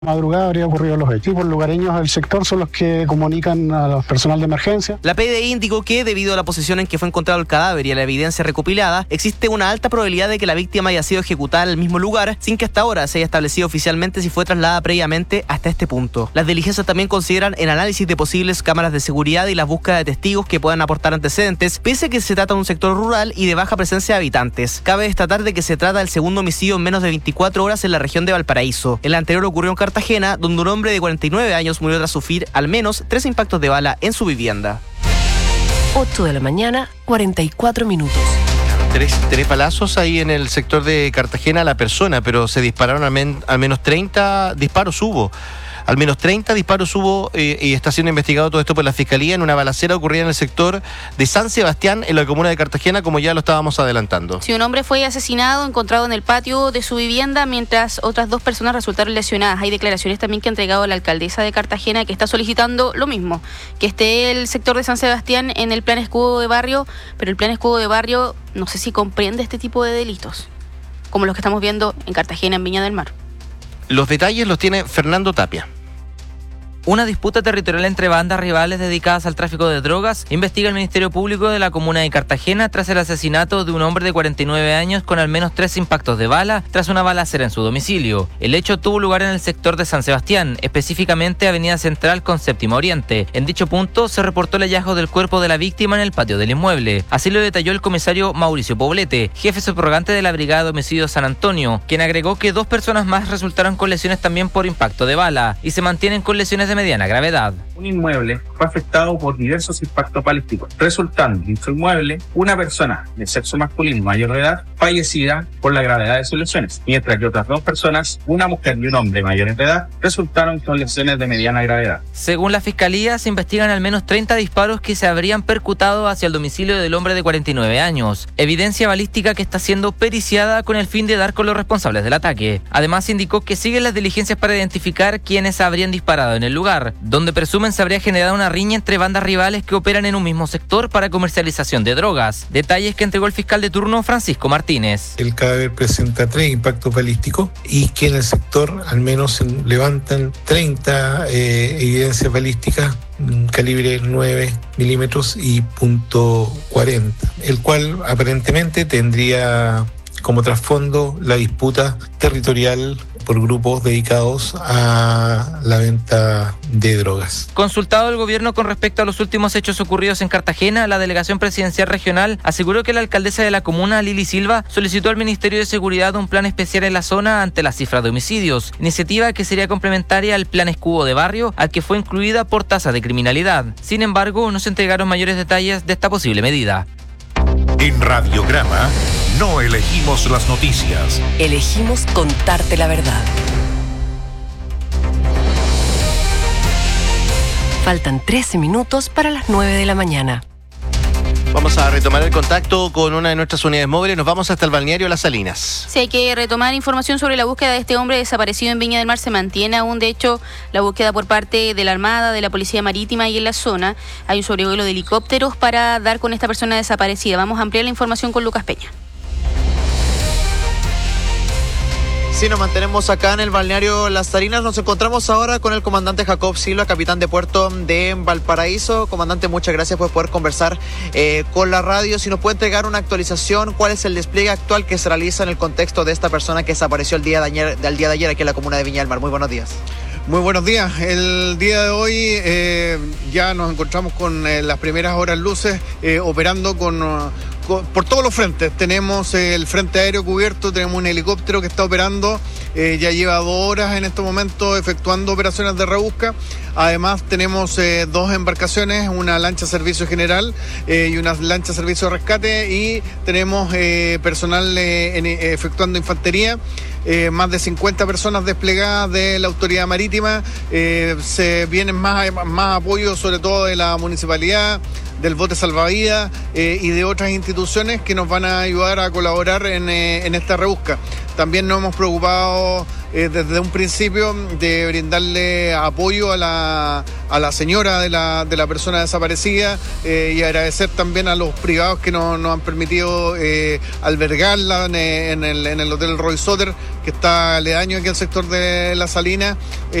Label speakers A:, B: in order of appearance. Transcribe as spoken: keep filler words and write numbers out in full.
A: Madrugada habría ocurrido los hechos. Los lugareños del sector son los que comunican a los personal de emergencia.
B: La P D I indicó que, debido a la posición en que fue encontrado el cadáver y a la evidencia recopilada, existe una alta probabilidad de que la víctima haya sido ejecutada en el mismo lugar, sin que hasta ahora se haya establecido oficialmente si fue trasladada previamente hasta este punto. Las diligencias también consideran el análisis de posibles cámaras de seguridad y la búsqueda de testigos que puedan aportar antecedentes, pese a que se trata de un sector rural y de baja presencia de habitantes. Cabe destacar de que se trata del segundo homicidio en menos de veinticuatro horas en la región de Valparaíso. El anterior ocurrió en Cartagena, Cartagena, donde un hombre de cuarenta y nueve años murió tras sufrir al menos tres impactos de bala en su vivienda.
C: ocho de la mañana, cuarenta y cuatro minutos.
D: Tres, tres balazos ahí en el sector de Cartagena a la persona, pero se dispararon al, men, al menos treinta disparos hubo. Al menos treinta disparos hubo eh, y está siendo investigado todo esto por la Fiscalía en una balacera ocurrida en el sector de San Sebastián, en la comuna de Cartagena, como ya lo estábamos adelantando.
E: Sí, un hombre fue asesinado, encontrado en el patio de su vivienda, mientras otras dos personas resultaron lesionadas. Hay declaraciones también que ha entregado la alcaldesa de Cartagena, que está solicitando lo mismo, que esté el sector de San Sebastián en el plan escudo de barrio, pero el plan escudo de barrio no sé si comprende este tipo de delitos, como los que estamos viendo en Cartagena, en Viña del Mar.
D: Los detalles los tiene Fernando Tapia.
F: Una disputa territorial entre bandas rivales dedicadas al tráfico de drogas investiga el Ministerio Público de la comuna de Cartagena tras el asesinato de un hombre de cuarenta y nueve años con al menos tres impactos de bala tras una balacera en su domicilio. El hecho tuvo lugar en el sector de San Sebastián, específicamente Avenida Central con Séptimo Oriente. En dicho punto se reportó el hallazgo del cuerpo de la víctima en el patio del inmueble. Así lo detalló el comisario Mauricio Poblete, jefe subrogante de la Brigada de Homicidios San Antonio, quien agregó que dos personas más resultaron con lesiones también por impacto de bala y se mantienen con lesiones de mediana gravedad.
G: Un inmueble fue afectado por diversos impactos balísticos, resultando en su inmueble una persona de sexo masculino mayor de edad fallecida por la gravedad de sus lesiones, mientras que otras dos personas, una mujer y un hombre mayores de edad, resultaron con lesiones de mediana gravedad.
F: Según la Fiscalía, se investigan al menos treinta disparos que se habrían percutado hacia el domicilio del hombre de cuarenta y nueve años, evidencia balística que está siendo periciada con el fin de dar con los responsables del ataque. Además, indicó que siguen las diligencias para identificar quiénes habrían disparado en el lugar, donde presumen se habría generado una riña entre bandas rivales que operan en un mismo sector para comercialización de drogas. Detalles que entregó el fiscal de turno Francisco Martínez.
H: El cadáver presenta tres impactos balísticos y que en el sector al menos se levantan treinta eh, evidencias balísticas calibre nueve milímetros y punto cuarenta, el cual aparentemente tendría como trasfondo la disputa territorial por grupos dedicados a la venta de drogas.
F: Consultado el gobierno con respecto a los últimos hechos ocurridos en Cartagena, la delegación presidencial regional aseguró que la alcaldesa de la comuna, Lili Silva, solicitó al Ministerio de Seguridad un plan especial en la zona ante la cifra de homicidios, iniciativa que sería complementaria al plan escudo de barrio, al que fue incluida por tasa de criminalidad. Sin embargo, no se entregaron mayores detalles de esta posible medida.
I: En Radiograma no elegimos las noticias.
C: Elegimos contarte la verdad. Faltan trece minutos para las nueve de la mañana.
D: Vamos a retomar el contacto con una de nuestras unidades móviles. Nos vamos hasta el balneario Las Salinas.
E: Sí, hay que retomar información sobre la búsqueda de este hombre desaparecido en Viña del Mar. Se mantiene aún, de hecho, la búsqueda por parte de la Armada, de la Policía Marítima y en la zona. Hay un sobrevuelo de helicópteros para dar con esta persona desaparecida. Vamos a ampliar la información con Lucas Peña.
B: Sí, nos mantenemos acá en el balneario Las Salinas. Nos encontramos ahora con el comandante Jacob Silva, capitán de puerto de Valparaíso. Comandante, muchas gracias por poder conversar eh, con la radio. Si nos puede entregar una actualización, ¿cuál es el despliegue actual que se realiza en el contexto de esta persona que desapareció el día de ayer, del día de ayer aquí en la comuna de Viña del Mar? Muy buenos días.
J: Muy buenos días. El día de hoy eh, ya nos encontramos con eh, las primeras horas luces eh, operando con... Uh, por todos los frentes. Tenemos el frente aéreo cubierto, tenemos un helicóptero que está operando, eh, ya lleva dos horas en este momento efectuando operaciones de rebusca. Además tenemos eh, dos embarcaciones, una lancha servicio general eh, y una lancha servicio de rescate, y tenemos eh, personal eh, en, eh, efectuando infantería. Eh, más de cincuenta personas desplegadas de la autoridad marítima. Eh, se vienen más, más apoyo, sobre todo de la municipalidad, del bote salvavidas eh, y de otras instituciones que nos van a ayudar a colaborar en, eh, en esta rebusca. También nos hemos preocupado eh, desde un principio de brindarle apoyo a la, a la señora de la, de la persona desaparecida eh, y agradecer también a los privados que nos, nos han permitido eh, albergarla en, en, el, en el Hotel Roy Soter, que está aledaño aquí al sector de La Salina.